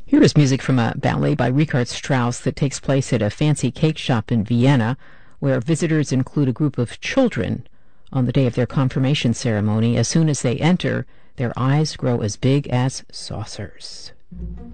Here is music from a ballet by Richard Strauss that takes place at a fancy cake shop in Vienna, where visitors include a group of children. On the day of their confirmation ceremony, as soon as they enter, their eyes grow as big as saucers.